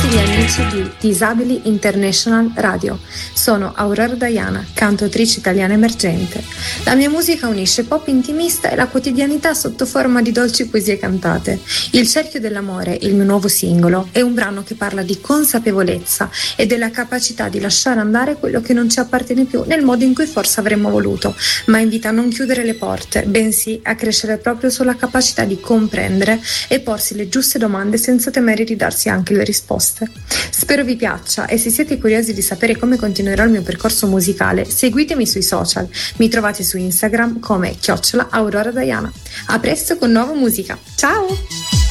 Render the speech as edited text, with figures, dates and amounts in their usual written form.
tutti gli amici di Disabili International Radio. Sono Aurora Diana, cantautrice italiana emergente. La mia musica unisce pop intimista e la quotidianità sotto forma di dolci poesie cantate. Il cerchio dell'amore, il mio nuovo singolo, è un brano che parla di consapevolezza e della capacità di lasciare andare quello che non ci appartiene più nel modo in cui forse avremmo voluto, ma invita a non chiudere le porte, bensì a crescere proprio sulla capacità di comprendere e porsi le giuste domande senza temere di darsi anche le risposte. Spero vi piaccia e se siete curiosi di sapere come continuerò il mio percorso musicale, seguitemi sui social. Mi trovate su Instagram come @AuroraDiana. A presto con nuova musica. Ciao!